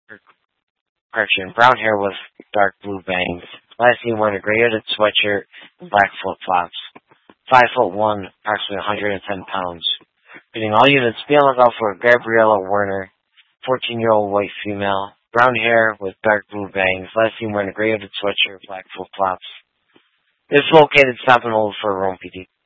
correction, brown hair with dark blue bangs. Last seen wearing a gray hooded sweatshirt and black flip-flops. 5'1", approximately 110 pounds. Reading all units, be on the lookout for Gabriella Werner, 14-year-old white female. Brown hair with dark blue bangs. Last seen wearing a gray hooded sweatshirt, black flip-flops. It's located stop and hold for Rome PD.